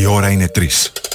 Η ώρα είναι 3.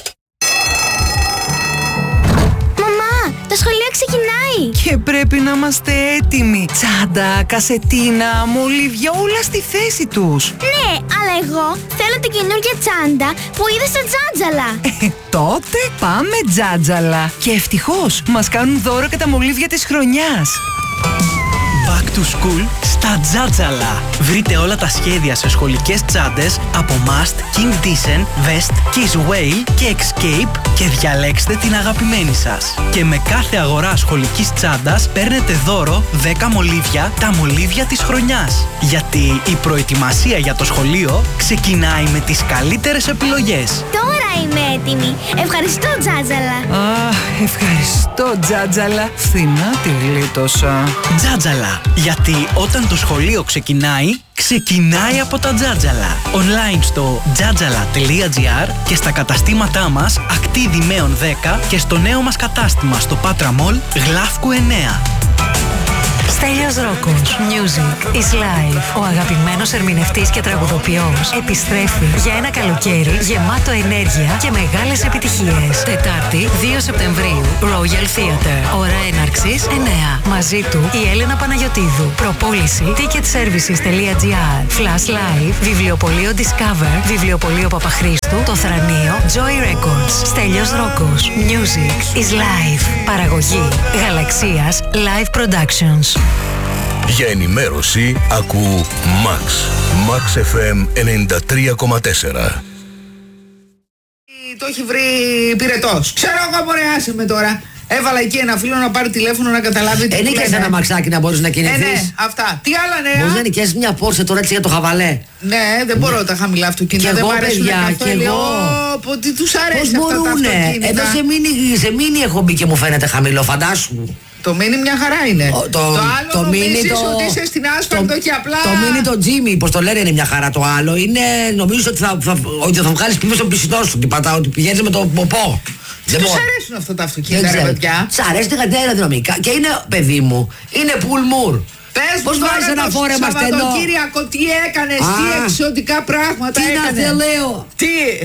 Μαμά, το σχολείο ξεκινάει. Και πρέπει να είμαστε έτοιμοι. Τσάντα, κασετίνα, μολύβια, όλα στη θέση τους. Ναι, αλλά εγώ θέλω την καινούργια τσάντα που είδα στο Τζάτζαλα. Τότε πάμε Τζάτζαλα. Και ευτυχώς μας κάνουν δώρο και τα μολύβια της χρονιάς. Back to school στα Τζάτζαλα. Βρείτε όλα τα σχέδια σε σχολικές τσάντες από Must, King Decent, Vest, Kiss Whale και Escape και διαλέξτε την αγαπημένη σας. Και με κάθε αγορά σχολικής τσάντας παίρνετε δώρο 10 μολύβια, τα μολύβια της χρονιάς. Γιατί η προετοιμασία για το σχολείο ξεκινάει με τις καλύτερες επιλογές. Τώρα είμαι έτοιμη. Ευχαριστώ, Τζάτζαλα. Ευχαριστώ Τζάτζαλα. Φθηνά τη γλίτωσα. Τζάτζαλα. Γιατί όταν το σχολείο ξεκινάει από τα Τζάτζαλα. Online στο jatjala.gr και στα καταστήματά μας Ακτή Δημαίων 10 και στο νέο μας κατάστημα στο Πάτρα Μολ Γλάφκου 9. Στέλιος Ρόκος. Music is life. Ο αγαπημένος ερμηνευτής και τραγουδοποιός επιστρέφει για ένα καλοκαίρι γεμάτο ενέργεια και μεγάλες επιτυχίες. Τετάρτη, 2 Σεπτεμβρίου, Royal Theatre. Ώρα έναρξης 9. Μαζί του η Έλενα Παναγιωτίδου. Προπόληση ticketservices.gr. Flash Live, Βιβλιοπωλείο Discover, Βιβλιοπωλείο Παπαχρήστου, Το Θρανείο, Joy Records. Στέλιος Ρόκος. Music is life. Παραγωγή Γαλαξίας Live Productions. Για ενημέρωση ακού Max FM 93,4. Το έχει βρει πυρετός. Ξέρω εγώ, μπορεί, άσε με τώρα. Έβαλα εκεί ένα φίλο να πάρει τηλέφωνο να καταλάβει τι είναι. Νοικιάσεις ένα μαξάκι να μπορείς να κινηθείς. Ναι, αυτά. Τι άλλα νέα. Μπορείς να νοικιάσεις μια Porsche τώρα έτσι για το χαβαλέ. Ναι, δεν μπορώ τα χαμηλά αυτοκίνητα. Δεν μου αρέσουν καθόλου. Τι τους αρέσει αυτά τα αυτοκίνητα. Εδώ σε μίνι έχω μπει και μου φαίνεται χαμηλό, φαντάσου. Το μίνι μια χαρά είναι. Το άλλο νομίζεις ότι είσαι στην άσφαλτο και απλά. Το μίνι το Jimmy, πως το λένε, είναι μια χαρά. Το άλλο είναι, νομίζω ότι θα βγάλεις πίσω στον πισινό σου. Ότι πηγαίνεις με το ποπό. Τους αρέσουν αυτά τα αυτοκίνητα, ρε παιδιά. Τους αρέσει την αεροδρομικά. Και είναι, παιδί μου, είναι πουλμουρ. Πες πώς βάζεις ένα φόρεμα στενό. Σαββατοκύριακο, τι έκανες, τι εξωτικά πράγματα έκανες. Τι να λέω. Τι.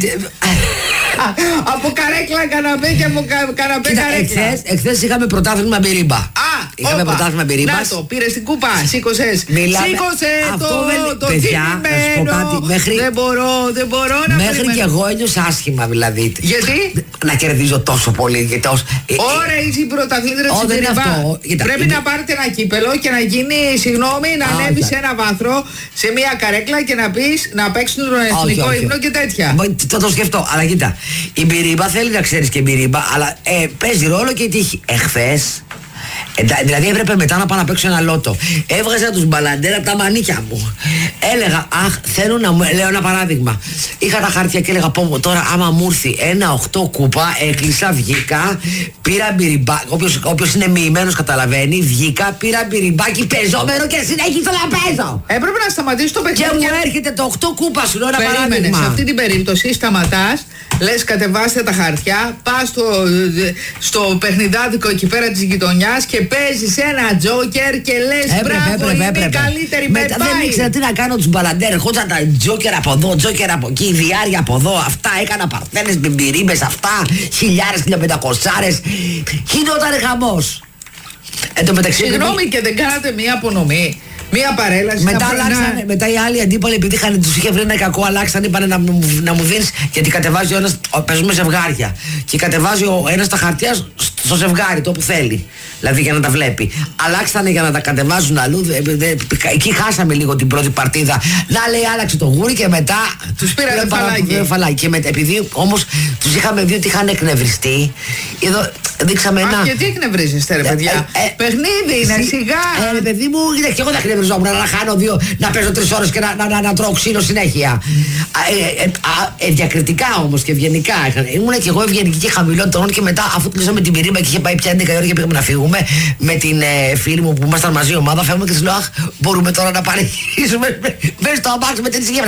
Από καρέκλα καναπέ και από καναπέ καρέκλα. Εχθές είχαμε πρωτάθλημα μπυρίμπα. Είχαμε πρωτάθλημα μπυρίμπα. Να το, πήρες την κούπα, σήκωσες. Σήκωσε το τιμημένο. Δεν μπορώ να μέχρι και εγώ ένιωσα άσχημα δηλαδή. Γιατί? Να κερδίζω τόσο πολύ. Ωραία, είσαι η πρωταθλήτρια της μπυρίμπα. Πρέπει να πάρετε ένα κύπελο και να γίνει, συγγνώμη, να ανέβεις σε ένα βάθρο, σε μια καρέκλα και να πεις, να παίξουν τον εθνικό ύμνο και τέτοια. Θα το σκεφτώ, αλλά κοίτα. Η μπυρίμπα θέλει να ξέρεις και μπυρίμπα, αλλά παίζει ρόλο και η τύχη. Εχθές, δηλαδή έπρεπε μετά να πάω να παίξω ένα λότο. Έβγαζα τους μπαλαντέρα από τα μανίκια μου. Έλεγα, θέλω να μου. Λέω ένα παράδειγμα. Είχα τα χαρτιά και έλεγα, πω τώρα, άμα μου έρθει ένα 8 κούπα, έκλεισα, βγήκα, πήρα μπυριμπά. Όποιος είναι μοιημένος καταλαβαίνει, βγήκα, πήρα μπυριμπάκι πεζόμενο και συνέχισα να παίζω. Έπρεπε να σταματήσει το παιχνίδι. Και μου έρχεται το 8 κούπα σου, λέω ένα παράδειγμα. Σε αυτή την περίπτωση σταματάς, λες κατεβάστε τα χαρτιά, πας στο παιχνιδάδικο εκεί πέρα της γειτονιάς και παίζεις ένα τζόκερ και λες μπράβο, είμαι η καλύτερη. Μετά δεν ήξερα τι να κάνω τους μπαλαντέρ. Ερχόταν τα τζόκερ από εδώ, τζόκερ από εκεί, διάρκεια από εδώ. Αυτά έκανα παρθένες, μπιμπυρίμπες, αυτά. 1000, 1500. Γινότανε χαμός. Συγγνώμη, και δεν κάνατε μία απονομή. Μία παρέλαση. Μετά οι άλλοι αντίπαλοι, επειδή τους είχε βρει ένα κακό, αλλάξαν, είπανε να μου δίνεις. Γιατί κατεβάζει ο ένας, παίζουμε ζευγάρια. Και κατεβάζει ο ένας τα χαρτιά στο ζευγάρι, το που θέλει. Δηλαδή για να τα βλέπει. Αλλάξανε για να τα κατεβάζουν αλλού. Εκεί χάσαμε λίγο την πρώτη παρτίδα. Να λέει, άλλαξε το γούρι και μετά. Τους πήραν φαλάκι. Και επειδή όμως τους είχαμε δει ότι είχαν εκνευριστεί. Εδώ δείξαμε ένα. Γιατί εκνευρίζεστε, ρε παιδιά. Παιχνίδι είναι, σιγά. Παιδί μου, και εγώ δεν εκνευριζόμουν να χάνω να παίζω 3 ώρες και να τρώω ξύλο συνέχεια. Διακριτικά όμως και ευγενικά. Ήμουν και εγώ ευγενική και χαμηλών τόνων και μετά, αφού κλείσαμε την πυρήμα και είχε πάει πια 11 ώρα και πήγαμε να φύγουμε με την φίλη μου που ήμασταν μαζί ομάδα, φεύγουμε και της λέω, αχ, μπορούμε τώρα να παρεχίσουμε μέσα στο αμάξι με την ησυχία.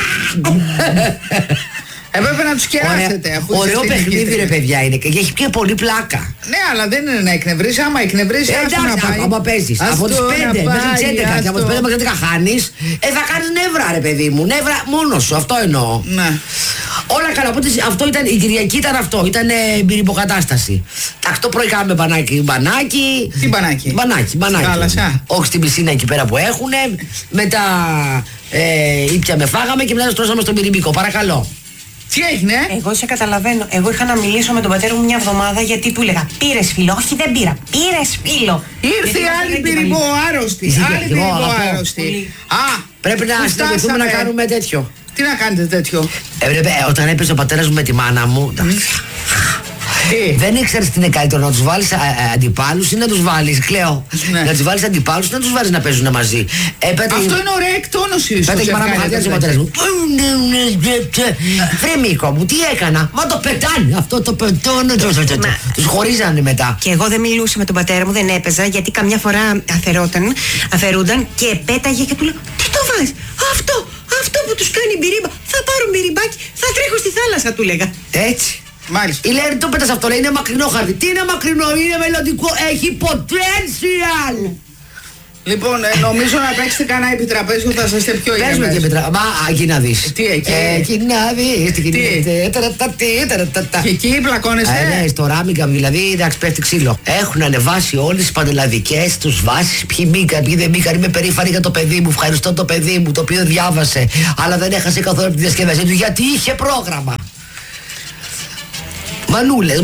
Έπρεπε να τους κεράσετε. Ωραίο παιχνίδι, ρε παιδιά, είναι και έχει και πολύ πλάκα. Ναι, αλλά δεν είναι να εκνευρίσει. Άμα εκνευρίσει, εντάξει, άμα παίζεις από τις 5 μέχρι τις 11 και από τις 5 μέχρι τις 11 χάνεις, θα κάνεις νεύρα, ρε παιδί μου. Νεύρα μόνος σου, αυτό εννοώ. Ναι. Όλα καλά. Οπότε αυτό ήταν, η Κυριακή ήταν αυτό. Ήταν μπυριμποκατάσταση. Εντάξει, το πρωί κάναμε μπανάκι. Τι μπανάκι? Μπανάκι. Θάλασσα. Όχι στην πισίνα εκεί πέρα που έχουνε. Μετά ήπιαμε, φάγαμε και μετά στρώσαμε στον Πυριμπίκο. Παρακαλώ. Τι έγινε? Εγώ σε καταλαβαίνω. Εγώ είχα να μιλήσω με τον πατέρα μου μια εβδομάδα γιατί του έλεγα πήρες φίλο. Όχι, δεν πήρα. Πήρες φίλο. Ήρθε άλλη Πυριμπό άρρωστη. Πρέπει να συναντηθούμε να κάνουμε τέτοιο. Τι να κάνετε τέτοιο? Όταν έπαιζε ο πατέρας μου με τη μάνα μου. Δεν ήξερες τι είναι καλύτερο, να τους βάλεις αντιπάλους ή να τους βάλεις, Κλαίω. Να τους βάλεις αντιπάλους ή να τους βάλεις να παίζουν μαζί. Αυτό είναι ωραία εκτόνωση. Πέταγε η μάνα μου χαρτιά ο πατέρας μου. Βρε Μίκο μου, τι έκανα? Μα το πετάνε, αυτό το πετώνω. Τους χωρίζανε μετά. Και εγώ δεν μιλούσα με τον πατέρα μου, δεν έπαιζα γιατί καμιά φορά αφαιρούνταν και πέταγε και του λέω τι το βάζεις? Αυτό που τους κάνει μπυρίμπα. Θα πάρω μπυριμπάκι, θα τρέχω στη θάλασσα, του λέγα. Έτσι. Μάλιστα. Η Λέρη το πέτασε αυτό, λέει είναι μακρινό χαρτί. Τι είναι μακρινό, είναι μελλοντικό, έχει potential. Λοιπόν, νομίζω να παίξετε κανένα επιτραπέζιο, θα είστε πιο ήρεμες. Παίζουμε και επιτραπέζιο. Μα, εκεί να δεις. Τι εκεί? Εκεί να δεις. Και εκεί πλακώνεστε? Ναι, στο Ράμιγκαμ δηλαδή, εντάξει, πέφτει ξύλο. Έχουν ανεβάσει όλες τις πανελλαδικές τους βάσεις. Ποιοι μπήκαν, ποιοι δεν μπήκαν. Είμαι περήφανη για το παιδί μου. Ευχαριστώ το παιδί μου, το οποίο διάβασε. Αλλά δεν έχασε καθόλου από τη διασκέδασή του γιατί είχε πρόγραμμα. Μανούλες.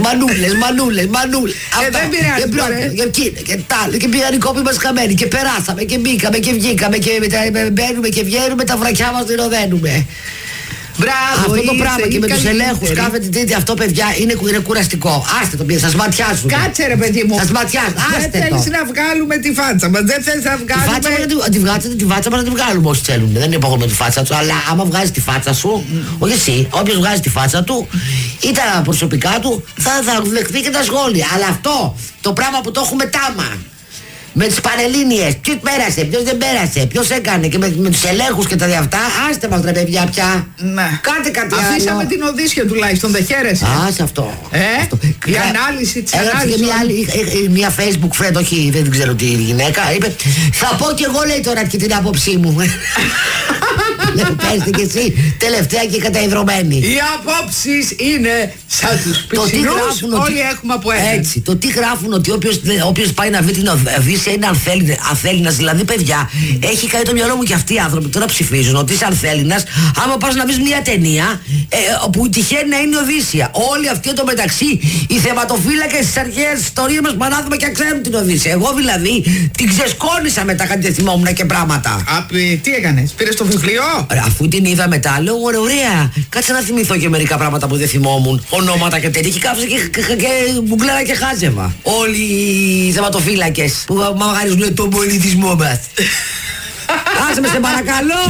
Δεν πειράζει. Και πήγαν οι κόποι μας χαμένοι και περάσαμε και μπήκαμε και βγήκαμε και μπαίνουμε και βγαίνουμε, τα βρακιά μας δινοδένουμε. Μπράβο, αυτό το πράγμα και με τους ελέγχους κάθε Τρίτη, αυτό παιδιά είναι κουραστικό. Άστε το, σας ματιάζουν. Κάτσε ρε παιδί μου. Σας ματιάζουν. Δεν θέλεις να βγάλουμε τη φάτσα μας. Δεν θέλεις να βγάλουμε. Τη φάτσα μας να τη βγάλουμε όσοι θέλουν. Δεν είναι υπόχομαι τη φάτσα του. Αλλά άμα βγάζεις τη φάτσα σου, όχι εσύ, όποιος βγάζει τη φάτσα του ή τα προσωπικά του θα δεχθεί και τα σχόλια. Αλλά αυτό το πράγμα που το έχουμε τάμα. Με τις πανελλήνιες, ποιος πέρασε, ποιος δεν πέρασε, ποιος έκανε και με τους ελέγχους και τα αυτά, άστε μας ρε παιδιά πια. Ναι. Κάντε κάτι άλλο. Αφήσαμε την Οδύσσια τουλάχιστον, δεν χαίρεσαι. Σε αυτό. Η ανάλυση της ανάλυσης. Και μια Facebook friend, όχι δεν ξέρω τι γυναίκα, είπε θα πω κι εγώ λέει τώρα και την άποψή μου. Πέστε κι εσύ τελευταία και καταϊδρωμένη. Οι απόψεις είναι σαν τους πισινούς, όλοι έχουμε από ένα. Έτσι, το τι γράφουν ότι όποιος πάει να βρει την Οδύσσια είναι ανθέληνας. Δηλαδή παιδιά, έχει κάνει το μυαλό μου και αυτοί οι άνθρωποι τώρα ψηφίζουν ότι είσαι ανθέληνας άμα πας να βρεις μια ταινία που τυχαίνει να είναι Οδύσσια. Όλοι αυτοί εδώ μεταξύ οι θεματοφύλακες της αρχαίας ιστορίας μας πανάθουμε και ξέρουν την Οδύσσια. Εγώ δηλαδή την ξεσκόνησα μετά κάτι θυμόμουν και πράγματα. Τι έκανες, πήρες το βιβλίο? Αφού την είδα μετά, λέω ωραία. Κάτσε να θυμηθώ και μερικά πράγματα που δεν θυμόμουν. Ονόματα και τέτοια. Και κάψα και μπουκλέρα και χάζευα. Όλοι οι θεματοφύλακες που μαγαρίζουν τον πολιτισμό μας. Άσε με σε παρακαλώ.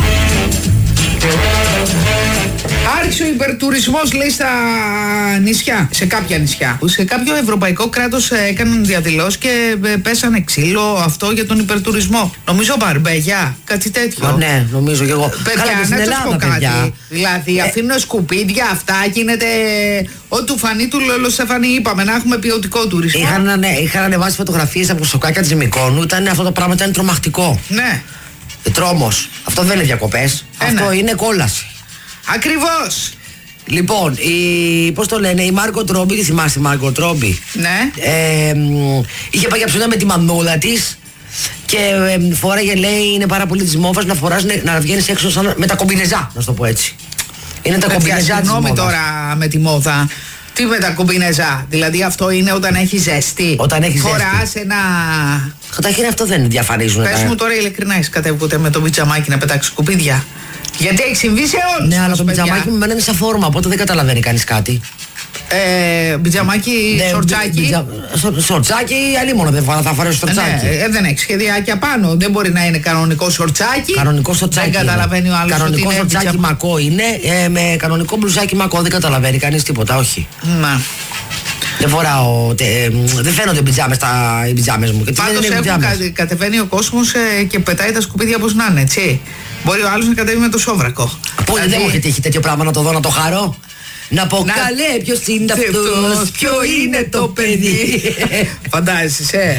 Άρχισε ο υπερτουρισμός λέει στα νησιά, σε κάποια νησιά. Σε κάποιο ευρωπαϊκό κράτος έκαναν διαδηλώσεις και πέσανε ξύλο αυτό για τον υπερτουρισμό. Νομίζω Μπαρμπέγια, κάτι τέτοιο. Ναι, νομίζω και εγώ. Παιδιά, να σας πω κάτι. Δηλαδή αφήνουν σκουπίδια αυτά, γίνεται ό,τι του φανεί του Λολοσεφανή. Είπαμε να έχουμε ποιοτικό τουρισμό. Είχαν ανεβάσει φωτογραφίες από σοκάκια της Μυκόνου, ήταν αυτό το πράγμα, ήταν τρομακτικό. Ναι. Τρόμος. Αυτό δεν είναι διακοπές. Αυτό είναι κόλαση. Ακριβώς. Λοιπόν, πώς το λένε, η Μάργκο Τρόμπι, τη θυμάσαι Μάργκο Τρόμπι? Ναι. Είχε πάει για ψωμιά με τη μαμούλα της και φόραγε, λέει, είναι πάρα πολύ της μόβας να φοράς, να βγαίνεις έξω σαν, με τα κομπινεζά, να σου το πω έτσι. Είναι τα κομπινεζά της μόβας. Συγγνώμη τώρα με τη μόδα. Τι με τα κομπινεζά, δηλαδή αυτό είναι όταν έχει ζέστη. Όταν έχει ζέστη. Φοράς ένα. Καταρχήν αυτό δεν διαφανίζουν. Πες μου τώρα ειλικρινά, έχεις κατέβει ποτέ με το πιτζαμάκι να πετάξει σκουπίδια? Γιατί έχει συμβεί σε όλους. Ναι, αλλά το πιτζαμάκι μου μένει σαν φόρμα, οπότε δεν καταλαβαίνει κανείς κάτι. Πιτζαμάκι, σορτσάκι. Σορτσάκι, αλλήμον δεν θα φορέσει σορτσάκι. Δεν έχει σχεδιάκια πάνω. Δεν μπορεί να είναι κανονικό σορτσάκι. Κανονικό σορτσάκι. Δεν καταλαβαίνει ο άλλος. Κανονικό σορτσάκι μακό είναι. Με κανονικό μπλουζάκι μακό δεν καταλαβαίνει κανείς τίποτα, όχι. Να. Δεν φοράω. Δεν φαίνονται οι πιτζάμες μου. Πάντως κατεβαίνει ο κόσμος και πετάει τα σκουπίδια όπως να είναι, έτσι. Μπορεί ο άλλος να κατέβει με το σόβρακο. Πού δεν μου έχει τύχει τέτοιο πράγμα να το δω, να το χαρώ. Να πω καλέ, ποιος είναι αυτός, ποιο είναι το παιδί. Φαντάζεσαι,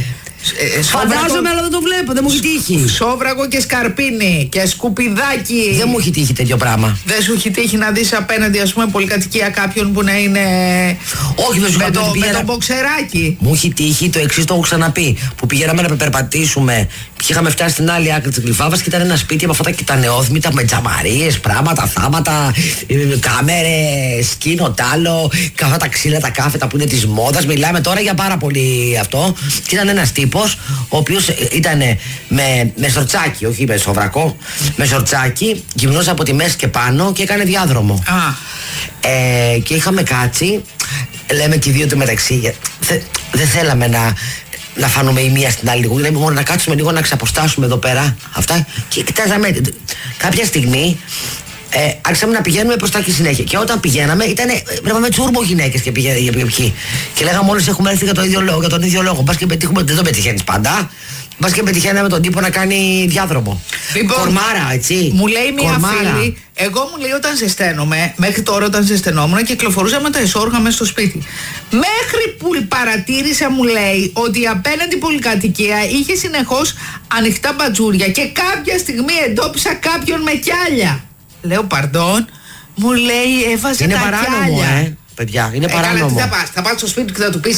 Φαντάζομαι, αλλά δεν το βλέπω, δεν μου έχει τύχει. Σόβραγο και σκαρπίνι και σκουπιδάκι. Δεν μου έχει τύχει τέτοιο πράγμα. Δεν σου έχει τύχει να δεις απέναντι, ας πούμε, πολυκατοικία κάποιον που να είναι. Όχι, δεν σου με το μποξεράκι. Μου έχει τύχει το εξής, το έχω ξαναπεί. Που πηγαίναμε να περπατήσουμε και είχαμε φτάσει στην άλλη άκρη της Γλυφάβας και ήταν ένα σπίτι από αυτά τα νεόθμητα με τζαμαρίες, πράγματα, θάματα, κάμερες, σκήνο, τάλο, αυτά τα ξύλα, τα κάφετα που είναι της μόδας. Μιλάμε τώρα για πάρα πολύ αυτό. Και ήταν ένας τύπος, ο οποίος ήταν με σορτσάκι, όχι με σοβρακό, με σορτσάκι, γυμνός από τη μέση και πάνω και έκανε διάδρομο. Και είχαμε κάτσει, λέμε και οι δύο του μεταξύ, δεν θέλαμε να φάνουμε η μία στην άλλη λίγο, δηλαδή μόνο να κάτσουμε λίγο να ξαποστάσουμε εδώ πέρα αυτά και κοιτάζαμε. Κάποια στιγμή άρχισαμε να πηγαίνουμε μπροστά και συνέχεια. Και όταν πηγαίναμε, βλέπαμε τσούρμπο γυναίκες και πηγαίναμε εκεί. Και λέγαμε όλες έχουμε έρθει για τον ίδιο λόγο. Μπας και πετύχουμε, δεν το πετυχαίνεις πάντα. Μπας και πετυχαίναμε τον τύπο να κάνει διάδρομο. Λοιπόν, κορμάρα, έτσι. Μου λέει μια φίλη, εγώ μου λέει όταν ζεσταίνομαι, μέχρι τώρα όταν ζεσθενόμουν, κυκλοφορούσαμε τα εσώρουχα μέσα στο σπίτι. Μέχρι που παρατήρησα, μου λέει, ότι απέναντι πολυκατοικία είχε συνεχώς ανοιχτά μπατζούρια και κάποια στιγμή εντόπισα κάποιον με κιάλια. Λέω παρντών, μου λέει έβαζε είναι τα παράνομο, κιάλια. Παιδιά, είναι παράνομο. Καλά, τι θα πας, θα πας στο σπίτι και θα του πεις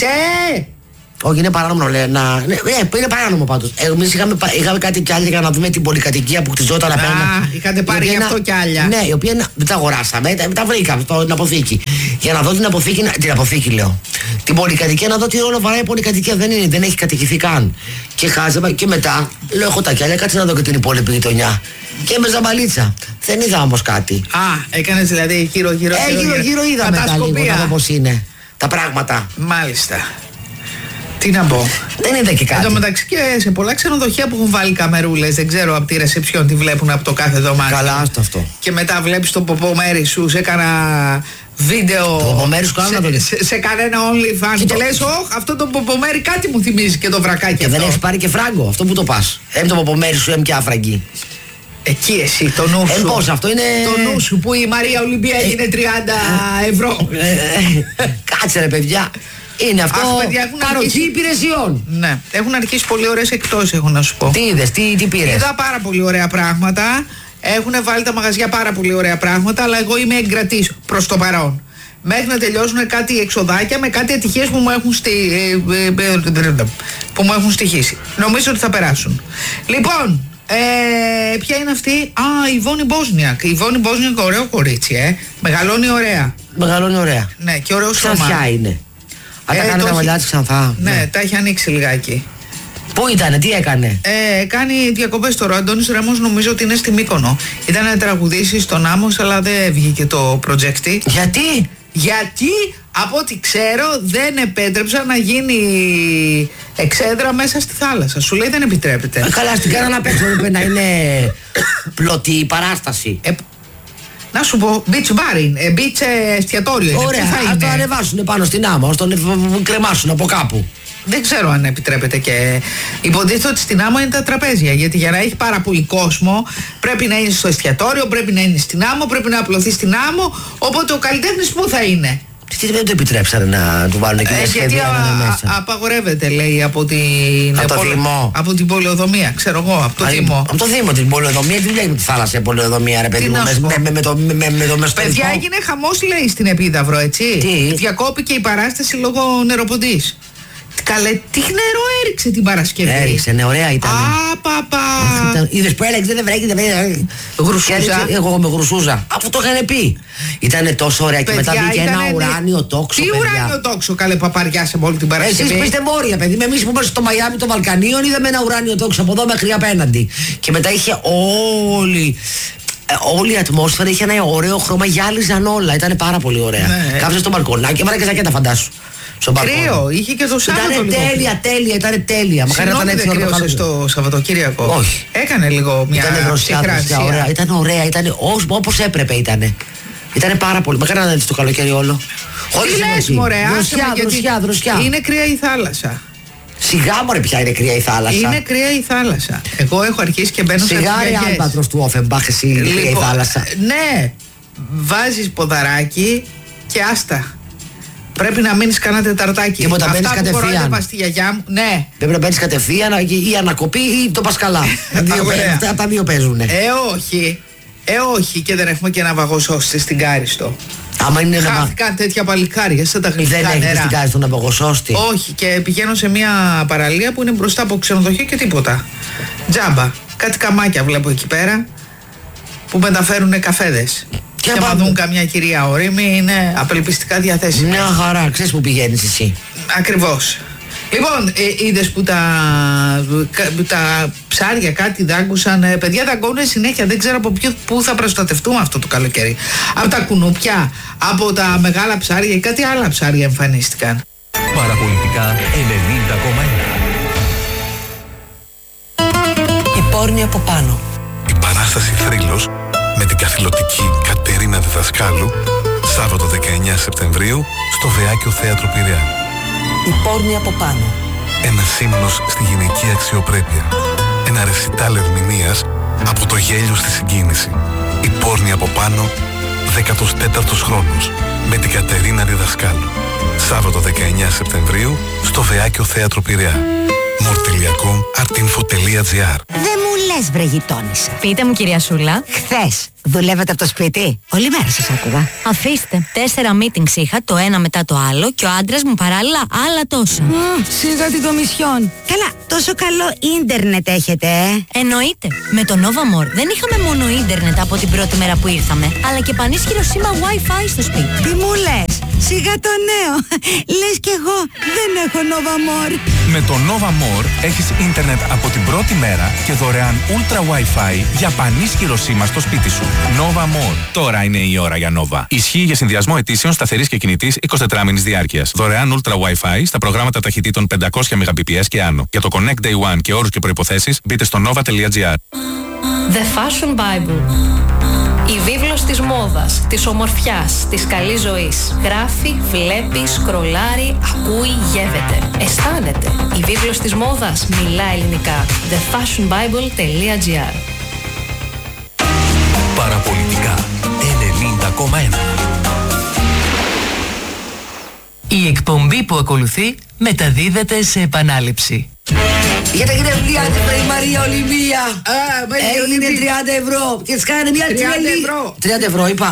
Όχι, είναι παράνομο, λέει. Είναι παράνομο πάντως. Εμείς είχαμε κάτι κιάλια για να δούμε την πολυκατοικία που χτιζόταν απέναντι. Είχατε πάρει γι' αυτό κιάλια. Ναι, η οποία δεν τα αγοράσαμε, τα βρήκαμε στην αποθήκη. Για να δω την αποθήκη, λέω. Την πολυκατοικία, να δω τι ρόλο βαράει η πολυκατοικία. Δεν έχει κατοικηθεί καν. Και χάζαμε και μετά, λέω, έχω τα κιάλια, κάτσε να δω και την υπόλοιπη γειτονιά. Και με ζαμπαλίτσα. Δεν είδα όμως κάτι. Έκανες δηλαδή γύρω-γύρω. Γύρω-γύρω είδαμε τα λίγο, να δω πώς είναι τα πράγματα. Μάλιστα. Τι να πω. Δεν είδα και κάτι. Εν τω μεταξύ και σε πολλά ξενοδοχεία που έχουν βάλει καμερούλες, δεν ξέρω από τη ρεσεψιόν τι βλέπουν από το κάθε δωμάτιο. Καλά, άστο αυτό. Και μετά βλέπεις το ποπομέρι σου, σε κάνα βίντεο. Το ποπομέρι σου κάνω σε κανένα OnlyFans. Και λες, αυτό το ποπομέρι κάτι μου θυμίζει και το βρακάκι. Και δεν έχεις πάρει και φράγκο, αυτό που το πας. Το ποπομέρι σου, και άφραγγι. Εκεί εσύ, το νου σου. Πώς, αυτό είναι. Το νου σου που η Μαρία Ολυμπία έγινε 30 ευρώ. Κάτσε ρε παιδιά. Είναι αυτό παροχή υπηρεσιών. Ναι, έχουν αρχίσει πολύ ωραίες εκτόσεις, έχω να σου πω. Τι είδες, τι πήρες? Είδα πάρα πολύ ωραία πράγματα. Έχουν βάλει τα μαγαζιά πάρα πολύ ωραία πράγματα, αλλά εγώ είμαι εγκρατής προς το παρόν. Μέχρι να τελειώσουν κάτι εξοδάκια με κάτι ατυχίες που μου έχουν στοιχήσει. Νομίζω ότι θα περάσουν. Λοιπόν, ποια είναι αυτή? Η Βόνη Μπόσνιακ. Η Βόνη Μπόσνιακ, ωραίο κορίτσι, μεγαλώνει ωραία. Μεγαλώνει ωραία. Ναι, και ωραίο σώμα. Ποια είναι? Τα κάνει τα μαλλιά της ξανθά. Ναι, τα έχει ανοίξει λιγάκι. Πού ήτανε, τι έκανε? Κάνει διακοπές τώρα. Ο Αντώνης Ρέμος νομίζω ότι είναι στη Μύκονο. Ήταν να τραγουδήσει στον Άμμος, αλλά δεν βγήκε το project. Γιατί από ό,τι ξέρω δεν επέτρεψα να γίνει εξέδρα μέσα στη θάλασσα. Σου λέει δεν επιτρέπεται. Καλά, στην κάνα να παίξω, έπρεπε να είναι πλωτή η παράσταση. Να σου πω, beach bar, beach εστιατόριο. Ωραία, θα το ανεβάσουν πάνω στην Άμμο, να τον κρεμάσουν από κάπου. Δεν ξέρω αν επιτρέπεται και υποτίθεται ότι στην Άμμο είναι τα τραπέζια. Γιατί για να έχει πάρα πολύ κόσμο πρέπει να είναι στο εστιατόριο, πρέπει να είναι στην Άμμο, πρέπει να απλωθεί στην Άμμο. Οπότε ο καλλιτέχνης πού θα είναι? Τι δεν το επιτρέψανε να του βάλουν εκεί μέσα? Γιατί απαγορεύεται, λέει, από την πολεοδομία. Ξέρω εγώ, από το Δήμο. Από το Δήμο την πολεοδομία, τι λέει με τη θάλασσα η πολεοδομία, ρε παιδί μου, με το μεσοτερικό. Παιδιά, έγινε χαμός, λέει, στην Επίδαυρο, έτσι. Διακόπηκε η παράσταση λόγω νεροποντής. Καλέ, τι νερό έριξε την Παρασκευή. Έριξε, ναι, ωραία ήταν. Παπα. Είδες που έλεγξε, δεν βρέκει, δεν βρέκει. Γρουσούζα. Εγώ με γρουσούζα. Αυτό το είχαν πει. Ήτανε τόσο ωραία και μετά βγήκε ένα ουράνιο τόξο. Τι ουράνιο τόξο, καλέ, παπαριά σε όλη την Παρασκευή. Εσείς είστε μόρια, παιδί. Εμείς που είμαστε στο Μαϊάμι των Βαλκανίων είδαμε ένα ουράνιο τόξο από εδώ μέχρι απέναντι. Και μετά είχε όλη η ατμόσφαιρα, είχε ένα ωραίο χρώμα, γυάλιζαν όλα. Ήταν πάρα πολύ ωραία. Κάψε στο μπαλκονάκι, έβαλε και ζακέτα, φαντάσου. Κρύο, είχε και το Σάββατο. Ήταν τέλεια. Συγγνώμη, δεν κρύωσε στο Σαββατοκύριακο? Όχι. Έκανε λίγο μια ψυχρασία. Ήταν ωραία, ήταν όπως έπρεπε ήτανε. Ήτανε πάρα πολύ. Μακάρι να δεις το καλοκαίρι όλο. Τι λες μωρέ, δροσιά. Είναι κρύα η θάλασσα. Σιγά μωρέ, πια είναι κρύα η θάλασσα. Είναι κρύα η θάλασσα. Εγώ έχω αρχίσει και μπαίνω σε σιγά ρε Άλμπατρος του Όφεμπαχ, εσύ είναι κρύα η θάλασσα. Ναι, βάζεις ποδαράκι και άστα. Πρέπει να μείνεις κανένα τεταρτάκι. Τίποτα, Αυτά μπαίνεις που κατευθείαν. χορόδευα στη γιαγιά μου, ναι. Πρέπει να παίρνεις κατευθείαν ή ανακοπή ή το πασκαλά. Αυτά τα δύο παίζουνε. Όχι, και δεν έχουμε και ένα βαγοσώστη στην Κάριστο. Άμα είναι χάθηκαν τέτοια παλικάρια σαν τα γλυκά νερά. Δεν έχεις στην Κάριστο να βαγοσώστη. Όχι, και πηγαίνω σε μια παραλία που είναι μπροστά από ξενοδοχείο και τίποτα. Τζάμπα. Κάτι καμάκια βλέπω εκεί πέρα που μεταφέρουν καφέδες. Και άμα δουν καμιά κυρία ορίμη, είναι απελπιστικά διαθέσιμη. Μια χαρά, ξέρεις που πηγαίνεις εσύ. Ακριβώς. Λοιπόν, είδες που τα ψάρια κάτι δάγκουσαν. Παιδιά δαγκώνουν συνέχεια. Δεν ξέρω από πού θα προστατευτούμε αυτό το καλοκαίρι. Από τα κουνούπια, από τα μεγάλα ψάρια ή κάτι άλλα ψάρια εμφανίστηκαν. Παραπολιτικά 90,1. Η πόρνη από πάνω. Η παράσταση Θρύλος με την καθηλωτική Κατερίνα Διδασκάλου, Σάββατο 19 Σεπτεμβρίου στο Βεάκιο Θέατρο Πειραιά. Η πόρνη από πάνω. Ένα ύμνος στη γυναική αξιοπρέπεια. Ένα ρεσιτάλ ερμηνείας από το γέλιο στη συγκίνηση. Η πόρνη από πάνω, 14ος χρόνος, με την Κατερίνα Διδασκάλου. Σάββατο 19 Σεπτεμβρίου στο Βεάκιο Θέατρο Πειραιά. More.com.artinfo.gr. Δεν μου λες βρε γειτόνισσα. Πείτε μου κυρία Σούλα. Χθες δουλεύετε από το σπίτι? Όλη μέρα σας άκουγα. Αφήστε. 4 meetings είχα, το ένα μετά το άλλο, και ο άντρας μου παράλληλα άλλα τόσα. Σίγα την κομισιόν. Καλά, τόσο καλό ίντερνετ έχετε, Εννοείται. Με το Nova More δεν είχαμε μόνο ίντερνετ από την πρώτη μέρα που ήρθαμε, αλλά και πανίσχυρο σήμα Wi-Fi στο σπίτι. Τι μου λες? Σιγά το νέο. Λες κι εγώ δεν έχω Nova More. Με το Nova More έχεις ίντερνετ από την πρώτη μέρα και δωρεάν Ultra Wi-Fi για πανίσχυρο σήμα στο σπίτι σου. Nova More. Τώρα είναι η ώρα για Nova. Ισχύει για συνδυασμό αιτήσεων σταθερής και κινητής 24 μήνης διάρκειας. Δωρεάν Ultra Wi-Fi στα προγράμματα ταχυτήτων 500 Mbps και άνω. Για το Connect Day One και όρους και προϋποθέσεις μπείτε στο nova.gr. The Fashion Bible. Η βίβλος της μόδας, της ομορφιάς, της καλής ζωής. Γράφει, βλέπει, σκρολάρει, ακούει, γεύεται. Αισθάνεται. Η βίβλος της μόδας μιλά ελληνικά. thefashionbible.gr. Παραπολιτικά 90,1. Η εκπομπή που ακολουθεί μεταδίδεται σε επανάληψη. Για τα γενέθλιά της η Μαρία Ολυμπία. Έγινε 30 ευρώ. Και της κάνανε μια 30 ευρώ. 30 ευρώ είπα.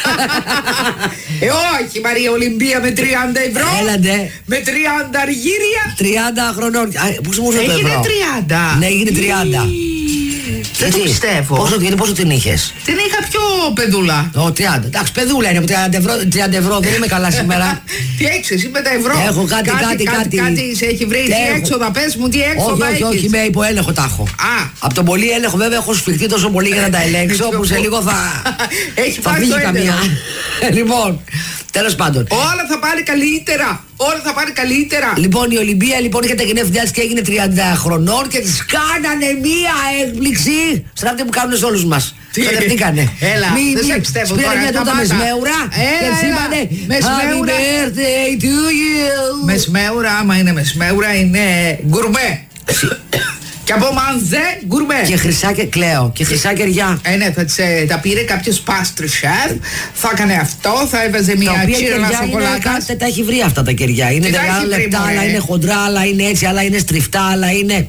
Όχι Μαρία Ολυμπία με 30 ευρώ. Έλαντε. Με 30 αργύρια. 30 χρονών. Πώς μου ήρθε το ευρώ? Έγινε 30. Ναι, έγινε 30. Δεν το πιστεύω. Πόσο την είχες? Την είχα πιο παιδούλα. 30. Εντάξει, παιδούλα είναι. 30 ευρώ δεν είμαι καλά σήμερα. Τι έχεις εσύ με τα ευρώ? Έχω κάτι. Κάτι σε έχει βρει. Τι έξοδα, πες μου, τι έξοδα έχεις? Όχι, με υποέλεγχο τα έχω. Από τον πολύ έλεγχο βέβαια έχω σφιχτεί τόσο πολύ για να τα ελέγξω που σε λίγο θα φύγει καμία. Λοιπόν, τέλος πάντων. Όλα θα πάνε καλύτερα. Όλα θα πάνε καλύτερα. Λοιπόν, η Ολυμπία λοιπόν είχε τα γενέθλιά της και έγινε 30 χρονών και της κάνανε μία έκπληξη. Σαν αυτή που κάνουν σε όλους μας. Κατευθύκανε. Έλα, δεν σε πιστεύω τώρα. Μια τούτα μεσμέουρα και της είπανε Happy birthday to you. Μεσμέουρα, άμα είναι μεσμέουρα είναι γκουρμέ. Και από μανζέ γκουρμέ. Και χρυσά και κλαίω. Και χρυσά κεριά. Ναι, τα πήρε κάποιος πάστρι σεφ. Θα έκανε αυτό, θα έβαζε μια τσίρλα σοκολάτας. Τα έχει βρει αυτά τα κεριά. Είναι λεπτά, άλλα είναι χοντρά, άλλα είναι έτσι, άλλα είναι στριφτά, άλλα είναι.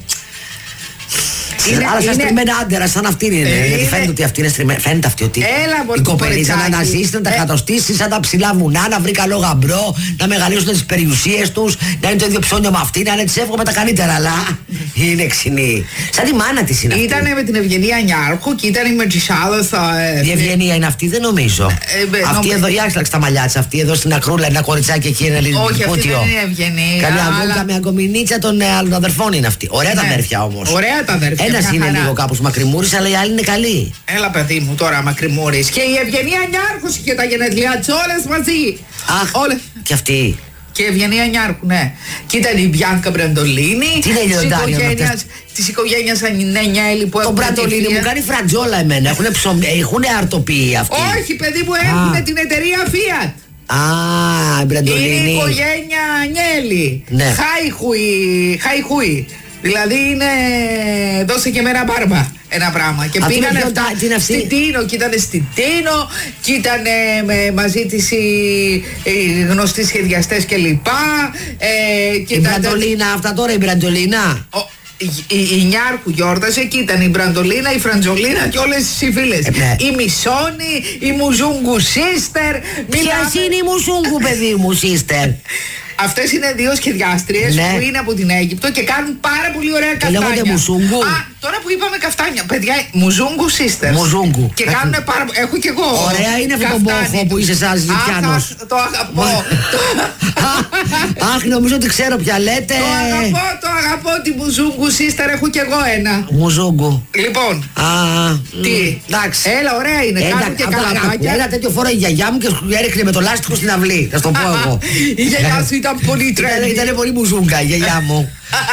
Αλλά σαν στριμμένα άντερα, σαν αυτή είναι. Γιατί φαίνεται ότι αυτή είναι στριμμένα. Φαίνεται αυτή ότι. Οι κοπέλες να αναζήσει, να τα κατοστήσει σαν τα ψηλά βουνά, να βρει καλό γαμπρό, να μεγαλώσουν τις περιουσίες τους, να είναι το ίδιο ψώνιο με αυτή, να είναι της εύχομαι τα καλύτερα. Αλλά είναι ξινή. Σαν τη μάνα της είναι. Ήτανε με την Ευγενία Νιάρχου και ήταν με τις άλλες. Η Ευγενία είναι αυτή, δεν νομίζω. Αυτή εδώ, η άξλαξε τα μαλλιά της, αυτή εδώ στην ακρούλα, ένα κοριτσάκι εκεί, ένα λίγο. Όχι, αυτή δεν είναι Ευγενία. Καμιά αγκομινίτσα των άλλων αδερφών είναι αυτή. Ωραία τα αδέρφια όμως. Ωραία τα αδέρφια. Ένας είναι λίγο κάπως μακριμούρης, αλλά οι άλλοι είναι καλοί. Έλα παιδί μου τώρα μακριμούρης. Και η Ευγενία Νιάρχου είχε τα γενέθλιά της όλες μαζί. Αχ, όλες. Και αυτή. Και η Ευγενία Νιάρχου, ναι. Και ήταν η Μπιάνκα Μπραντολίνη. Τι είναι λιοντάρια της οικογένειας Ανινέλη που έχουν. Το Μπραντολίνη μου κάνει φρατζόλα εμένα. Έχουνε αρτοποιεί αυτοί. Όχι παιδί μου, έχουν την εταιρεία Fiat. Α, Μπραντολίνη. Είναι η οικογένεια Ανιέλη. Ναι. Χάιχουι. Δηλαδή είναι. Δώσε και μένα μπάρμπα. ένα πράγμα. Και Αυτή πήγανε είναι αυτά την αυτή. στην Τίνο, και ήτανε στην Τίνο, και ήτανε μαζί της οι γνωστοί σχεδιαστές κλπ. Η Μπραντολίνα, αυτά τώρα η Μπραντολίνα. Η Νιάρχου γιόρταζε και ήταν η Μπραντολίνα, η Φραντζολίνα και όλες οι φίλες. Ναι. Η Μισόνη, η Μουζούγκου Σίστερ. Ποιες είναι οι Μουζούγκου, παιδί μου, Σίστερ? Αυτές είναι δύο σχεδιάστριες, ναι, που είναι από την Αίγυπτο και κάνουν πάρα πολύ ωραία καφτάνια. Λέγονται Μουζούγκου. Τώρα που είπαμε καφτάνια, παιδιά, Μουζούγκου Sisters. Μουζούγκου. Και κάνουν πάρα. Έχω κι εγώ. Ωραία είναι αυτό το μπόχο που είσαι σαν Ζητιάνος. Το αγαπώ. Αχ, νομίζω ότι ξέρω ποια λέτε. Το αγαπώ τη Μουζούγκου Sister, έχω κι εγώ ένα. Μουζούγκου. Λοιπόν. Τι. Εντάξει. Έλα, ωραία είναι. Κάνουν και καλαπάκια. Ένα τέτοιο φόρο η γιαγιά μου και έριχνε με το λάστιχο στην αυλή. Θα σου το πω εγώ. Η γιαγιά σου ήταν πολύ τρέλη. Ήταν πολύ μουζούγκα η γιαγιά μου.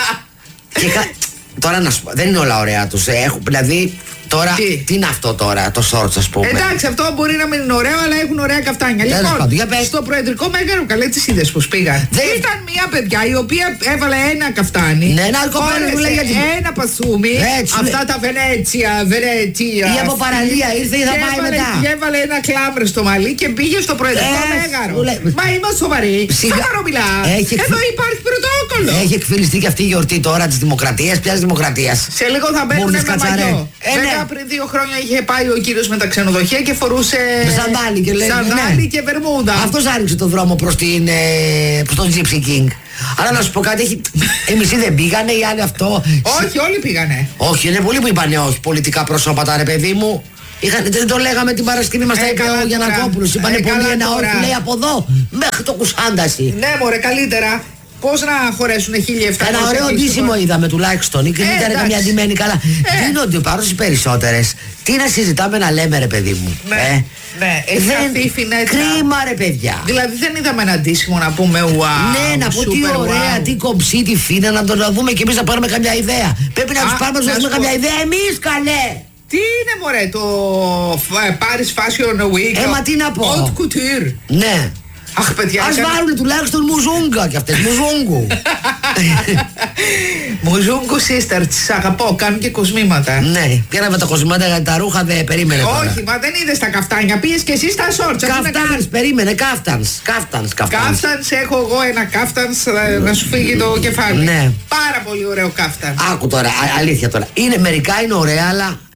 Τώρα να σου πω, δεν είναι όλα ωραία τους. Δηλαδή, τώρα, τι είναι αυτό τώρα, το shorts, ας πούμε. Εντάξει, αυτό μπορεί να μην είναι ωραίο, αλλά έχουν ωραία καφτάνια. Λοιπόν, στο προεδρικό μέγαρο, καλέ τις είδες πως πήγαν. Ήταν μια παιδιά η οποία έβαλε ένα καφτάνι. Ναι, ένα κοπέλο που λέει γιατί. Ένα πασούμι. Αυτά τα Βενέτσια. Ή από παραλία ήρθε ή θα πάει μετά. Και έβαλε ένα κλάμπρε στο μαλλί και πήγε στο προεδρικό μέγαρο. Μα είμαστε σοβαροί. Σοβαρό μιλά. Εδώ υπάρχει πρωτόκολλο. Έχει εκφυλιστεί και αυτή η γιορτή τώρα τη Δημοκρατία. Ποια Δημοκρατία? Σε λίγο θα μπαίνουν με μαγιό. Βέβαια πριν 2 χρόνια είχε πάει ο κύριος με τα ξενοδοχεία και φορούσε σαντάλι και, σαντάλι και βερμούδα. Αυτός άνοιξε το δρόμο προς τον Gypsy King. Αλλά να σου πω κάτι, οι μισοί δεν πήγανε, οι άλλοι αυτό. Όχι, όλοι πήγανε. Όχι, είναι πολλοί που είπανε όχι, πολιτικά πρόσωπα τα ρε παιδί μου. Δεν το λέγαμε την Παρασκευή μας, τα είπε ο Γιαννακόπουλος. Είπανε πολύ ένα όχι, λέει από εδώ μέχρι το Κουσάνταση. Ναι, μωρέ, καλύτερα. Πώς να χωρέσουν 1.700? Ένα ωραίο ντύσιμο είδαμε τουλάχιστον. Δεν ήταν καμιά ντυμένη καλά. Δίνονται πάνω στις περισσότερες. Τι να συζητάμε να λέμε, ρε παιδί μου. Ναι, έχει αυτή η φινέτα. Κρίμα, ρε παιδιά. Δηλαδή δεν είδαμε ένα ντύσιμο να πούμε wow. Ναι, να πω τι ωραία, τι κομψή, τι φίνα, να το δούμε και εμείς να πάρουμε καμιά ιδέα. Πρέπει να τους πάρουμε να δώσουμε καμιά ιδέα εμείς, καλέ. Τι είναι, μωρέ, το Paris Fashion Week? Μα τι να πω. Haute couture. Ναι. Αχ, παιδιά, ας βάλουν τουλάχιστον μουζούγκα κι αυτές, μουζούγκου. Μουζούγκου Sister, τις αγαπώ, κάνουν και κοσμήματα. Ναι, πήραμε τα κοσμήματα γιατί τα ρούχα δεν περίμενε τώρα. Όχι, μα δεν είδες τα καφτάνια, πήγες και εσύ στα σόρτσα. Καφτάνς, περίμενε, κάφτανς. Κάφτανς, έχω εγώ ένα κάφτανς, να σου φύγει το κεφάλι. Ναι. Πάρα πολύ ωραίο κάφταν. Άκου τώρα, αλήθεια τώρα. Μερικά είναι ωραία, αλλά